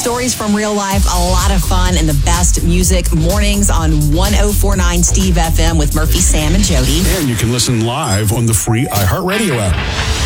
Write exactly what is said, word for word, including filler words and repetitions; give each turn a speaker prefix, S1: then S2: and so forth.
S1: stories from real life, a lot of fun, and the best music. Mornings on one oh four point nine Steve F M with Murphy, Sam, and Jody.
S2: And you can listen live on the free iHeartRadio app.